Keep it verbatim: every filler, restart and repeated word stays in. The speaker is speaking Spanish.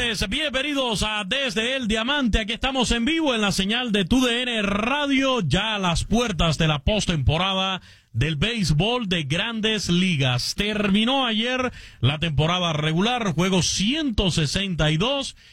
señores, bienvenidos a Desde el Diamante. Aquí estamos en vivo en la señal de T U D N Radio, ya a las puertas de la postemporada del béisbol de Grandes Ligas. Terminó ayer la temporada regular, juego ciento sesenta y dos,